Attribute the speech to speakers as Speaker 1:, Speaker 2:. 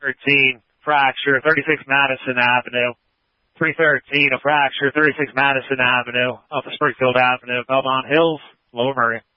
Speaker 1: 13, fracture, 36 Madison Avenue. 313, a fracture, 36 Madison Avenue, off of Springfield Avenue, Belmont Hills, Lower Murray.